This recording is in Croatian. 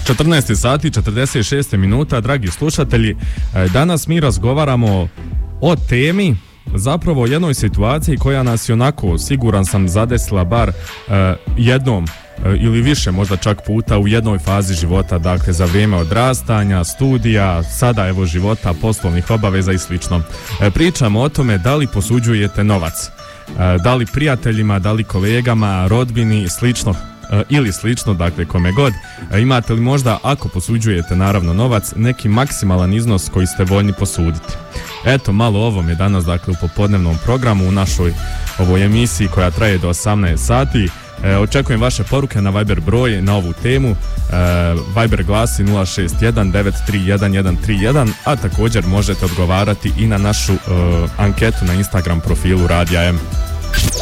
14 sati 46 minuta, dragi slušatelji. Danas mi razgovaramo o temi, zapravo o jednoj situaciji koja nas je onako, siguran sam, zadesila bar jednom ili više možda čak puta u jednoj fazi života, dakle za vrijeme odrastanja, studija, sada evo života, poslovnih obaveza i slično. Pričamo o tome da li posuđujete novac, da li prijateljima, da li kolegama, rodbini i slično, ili slično, dakle kome god. Imate li možda, ako posuđujete naravno novac, neki maksimalan iznos koji ste voljni posuditi? Eto, malo o ovom je danas, dakle, u popodnevnom programu u našoj ovoj emisiji koja traje do 18 sati. Očekujem vaše poruke na Viber broj na ovu temu. Viber glasi 061-931-131, a također možete odgovarati i na našu anketu na Instagram profilu Radija M.